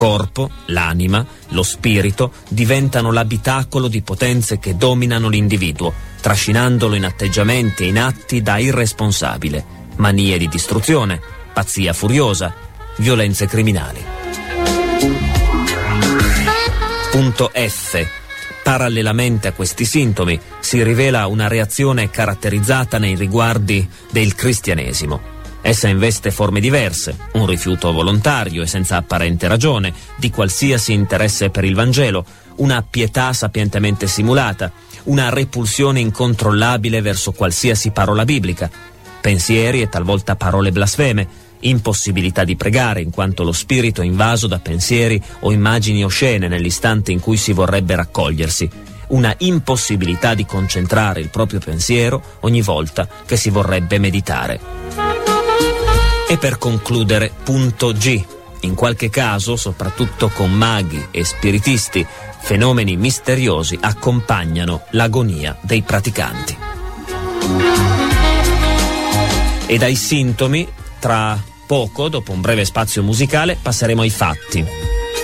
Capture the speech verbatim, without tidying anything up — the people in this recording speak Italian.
corpo, l'anima, lo spirito diventano l'abitacolo di potenze che dominano l'individuo, trascinandolo in atteggiamenti e in atti da irresponsabile, manie di distruzione, pazzia furiosa, violenze criminali. Punto F. Parallelamente a questi sintomi si rivela una reazione caratterizzata nei riguardi del cristianesimo. Essa investe forme diverse, un rifiuto volontario e senza apparente ragione di qualsiasi interesse per il Vangelo, una pietà sapientemente simulata, una repulsione incontrollabile verso qualsiasi parola biblica, pensieri e talvolta parole blasfeme, impossibilità di pregare in quanto lo spirito è invaso da pensieri o immagini oscene nell'istante in cui si vorrebbe raccogliersi, una impossibilità di concentrare il proprio pensiero ogni volta che si vorrebbe meditare. E per concludere, punto G. In qualche caso, soprattutto con maghi e spiritisti, fenomeni misteriosi accompagnano l'agonia dei praticanti. E dai sintomi, tra poco, dopo un breve spazio musicale, passeremo ai fatti.